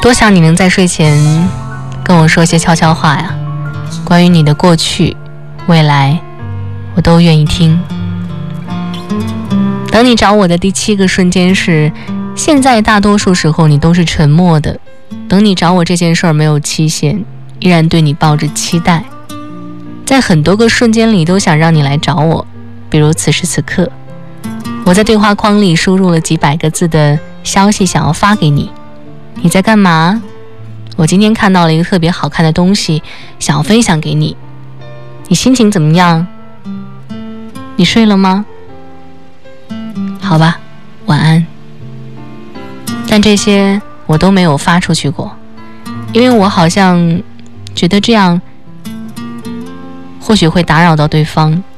多想你能在睡前跟我说些悄悄话呀，关于你的过去未来我都愿意听。等你找我的第7个瞬间是，现在大多数时候你都是沉默的。等你找我这件事儿没有期限，依然对你抱着期待。在很多个瞬间里都想让你来找我，比如此时此刻，我在对话框里输入了几百个字的消息想要发给你。你在干嘛？我今天看到了一个特别好看的东西，想要分享给你。你心情怎么样？你睡了吗？好吧，晚安。但这些我都没有发出去过，因为我好像觉得这样或许会打扰到对方。